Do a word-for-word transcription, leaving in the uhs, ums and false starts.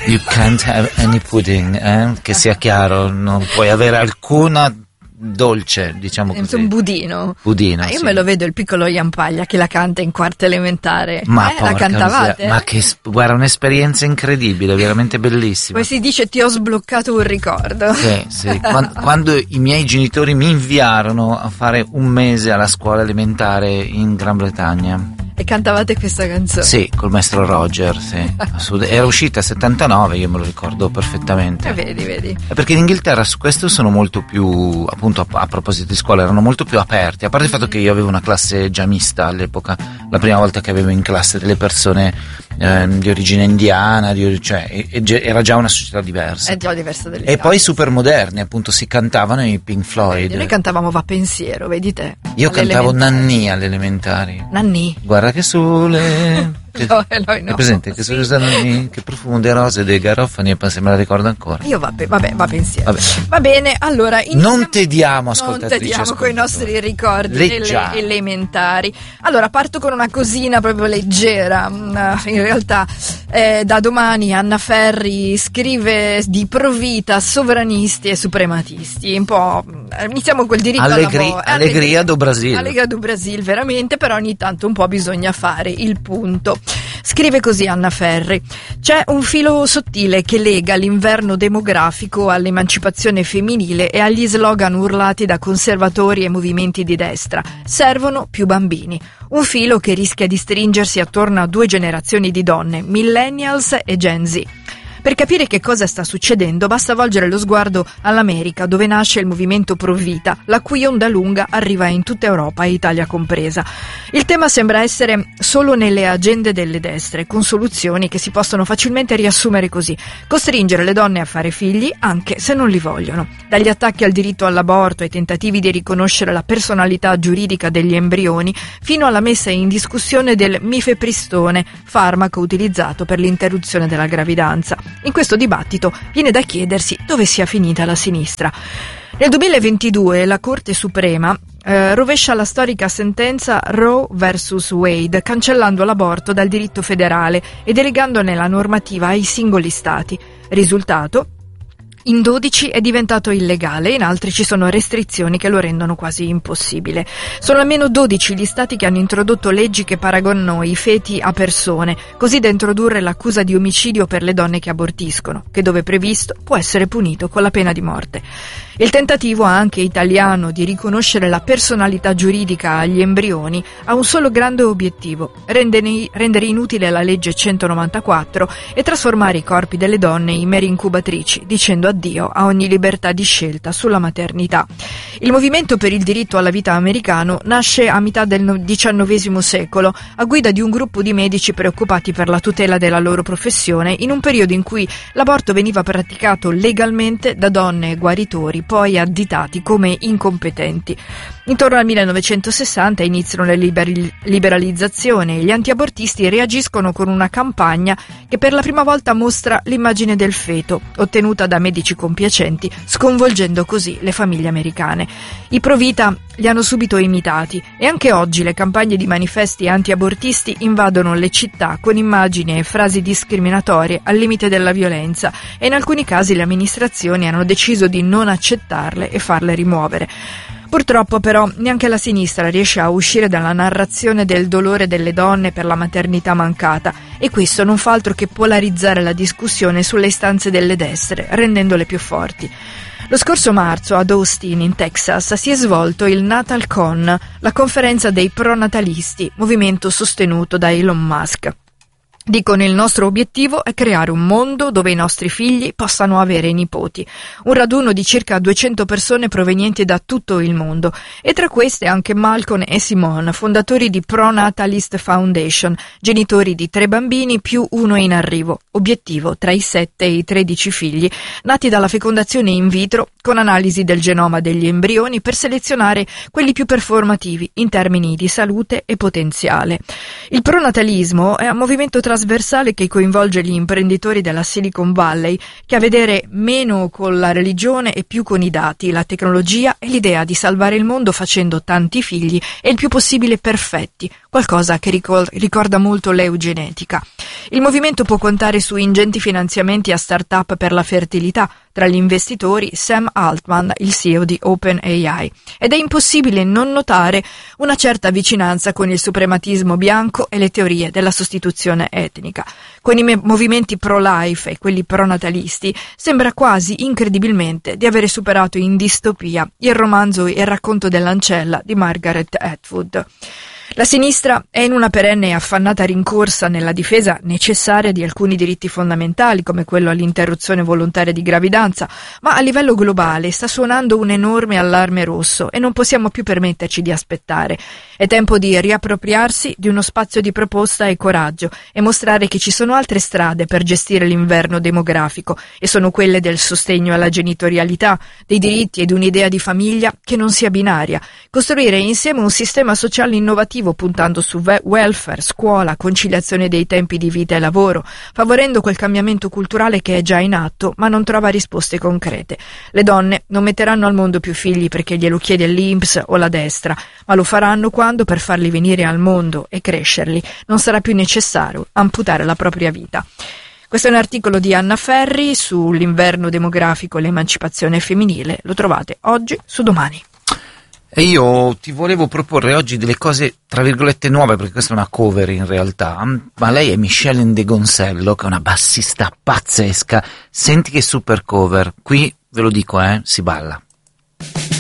You can't have any pudding, eh? Che sia chiaro, non puoi avere alcuna dolce, diciamo così. Un budino. Budino, ah, io sì. me lo vedo il piccolo Ian Paglia che la canta in quarta elementare. Ma eh, la cantavate? Miseria. Ma che, guarda, un'esperienza incredibile, veramente bellissima. Poi si dice ti ho sbloccato un ricordo. Sì, sì. Quando, quando i miei genitori mi inviarono a fare un mese alla scuola elementare in Gran Bretagna. E cantavate questa canzone? Sì, col maestro Roger, sì. Era uscita a settantanove, io me lo ricordo perfettamente. Eh, vedi, vedi. Perché in Inghilterra su questo sono molto più, appunto a, a proposito di scuola, erano molto più aperti, a parte il fatto che io avevo una classe già mista all'epoca, la prima volta che avevo in classe delle persone eh, di origine indiana, di, cioè e, e, era già una società diversa. È già diversa dell'Italia. E poi super moderni, appunto, si cantavano i Pink Floyd. Vedi, noi cantavamo Va Pensiero, vedi te. Io cantavo Nanni alle elementari. Nanni? Guarda che sole. No, Eloy, no. È presente? Che, sì. Nanni, che profonde rose dei garofani, e se me la ricordo ancora. Io va, vabbè, va pensiero. Vabbè. Va bene, allora iniziamo, non tediamo, ascoltatrici. Non tediamo con i nostri ricordi Leggiamo. delle elementari. Allora, parto con una cosina proprio leggera. In realtà, eh, da domani Anna Ferri scrive di provvita, sovranisti e suprematisti. Un po'. Iniziamo col diritto Allegri, alla morte. Allegria do Brasil. Allegria do Brasil, veramente, però ogni tanto un po' bisogna fare il punto. Scrive così Anna Ferri: c'è un filo sottile che lega l'inverno demografico all'emancipazione femminile e agli slogan urlati da conservatori e movimenti di destra. Servono più bambini. Un filo che rischia di stringersi attorno a due generazioni di donne, millennials e Gen Z. Per capire che cosa sta succedendo basta volgere lo sguardo all'America, dove nasce il movimento Pro Vita, la cui onda lunga arriva in tutta Europa e Italia compresa. Il tema sembra essere solo nelle agende delle destre, con soluzioni che si possono facilmente riassumere così: costringere le donne a fare figli anche se non li vogliono. Dagli attacchi al diritto all'aborto ai tentativi di riconoscere la personalità giuridica degli embrioni, fino alla messa in discussione del mifepristone, farmaco utilizzato per l'interruzione della gravidanza. In questo dibattito viene da chiedersi dove sia finita la sinistra. Nel duemilaventidue la Corte Suprema eh, rovescia la storica sentenza Roe versus Wade, cancellando l'aborto dal diritto federale e delegandone la normativa ai singoli stati. Risultato? In dodici è diventato illegale, in altri ci sono restrizioni che lo rendono quasi impossibile. Sono almeno dodici gli stati che hanno introdotto leggi che paragonano i feti a persone, così da introdurre l'accusa di omicidio per le donne che abortiscono, che dove previsto può essere punito con la pena di morte. Il tentativo anche italiano di riconoscere la personalità giuridica agli embrioni ha un solo grande obiettivo: rendere, rendere inutile la legge centonovantaquattro e trasformare i corpi delle donne in mere incubatrici, dicendo addio a ogni libertà di scelta sulla maternità. Il movimento per il diritto alla vita americano nasce a metà del diciannovesimo secolo, a guida di un gruppo di medici preoccupati per la tutela della loro professione, in un periodo in cui l'aborto veniva praticato legalmente da donne e guaritori, poi additati come incompetenti. Intorno al millenovecentosessanta iniziano le liberi- liberalizzazioni e gli antiabortisti reagiscono con una campagna che per la prima volta mostra l'immagine del feto, ottenuta da medici compiacenti, sconvolgendo così le famiglie americane. I Pro Vita li hanno subito imitati e anche oggi le campagne di manifesti antiabortisti invadono le città con immagini e frasi discriminatorie al limite della violenza, e in alcuni casi le amministrazioni hanno deciso di non accettarle e farle rimuovere. Purtroppo però neanche la sinistra riesce a uscire dalla narrazione del dolore delle donne per la maternità mancata, e questo non fa altro che polarizzare la discussione sulle istanze delle destre, rendendole più forti. Lo scorso marzo ad Austin, in Texas, si è svolto il NatalCon, la conferenza dei pronatalisti, movimento sostenuto da Elon Musk. Dicono: il nostro obiettivo è creare un mondo dove i nostri figli possano avere nipoti. Un raduno di circa duecento persone provenienti da tutto il mondo, e tra queste anche Malcolm e Simone, fondatori di Pronatalist Foundation, genitori di tre bambini più uno in arrivo. Obiettivo: tra i sette e i tredici figli, nati dalla fecondazione in vitro, con analisi del genoma degli embrioni per selezionare quelli più performativi in termini di salute e potenziale. Il pronatalismo è un movimento trasversale che coinvolge gli imprenditori della Silicon Valley, che ha a vedere meno con la religione e più con i dati, la tecnologia e l'idea di salvare il mondo facendo tanti figli e il più possibile perfetti, qualcosa che ricorda molto l'eugenetica. Il movimento può contare su ingenti finanziamenti a start-up per la fertilità, tra gli investitori Sam Altman, il C E O di OpenAI. Ed è impossibile non notare una certa vicinanza con il suprematismo bianco e le teorie della sostituzione etnica. Con i me- movimenti pro-life e quelli pro-natalisti sembra quasi incredibilmente di avere superato in distopia il romanzo Il racconto dell'ancella di Margaret Atwood. La sinistra è in una perenne e affannata rincorsa nella difesa necessaria di alcuni diritti fondamentali, come quello all'interruzione volontaria di gravidanza, ma a livello globale sta suonando un enorme allarme rosso e non possiamo più permetterci di aspettare. È tempo di riappropriarsi di uno spazio di proposta e coraggio e mostrare che ci sono altre strade per gestire l'inverno demografico, e sono quelle del sostegno alla genitorialità, dei diritti ed un'idea di famiglia che non sia binaria, costruire insieme un sistema sociale innovativo puntando su welfare, scuola, conciliazione dei tempi di vita e lavoro, favorendo quel cambiamento culturale che è già in atto ma non trova risposte concrete. Le donne non metteranno al mondo più figli perché glielo chiede l'I N P S o la destra, ma lo faranno quando per farli venire al mondo e crescerli non sarà più necessario amputare la propria vita. Questo è un articolo di Anna Ferri sull'inverno demografico e l'emancipazione femminile. Lo trovate oggi su Domani. E io ti volevo proporre oggi delle cose tra virgolette nuove, perché questa è una cover in realtà, ma lei è Michelle Ndegonsello, che è una bassista pazzesca. Senti che super cover, qui ve lo dico, eh, si balla.